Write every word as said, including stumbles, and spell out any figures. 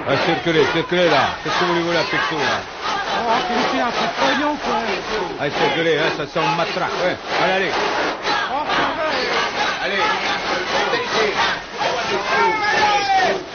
Ah, circulez, circulez là. Qu'est-ce que vous voulez la pictou là? Oh, qu'il fait un peu de pognon, quoi. Allez, circulez, hein, ça sent le matraque. Ouais. Allez, allez.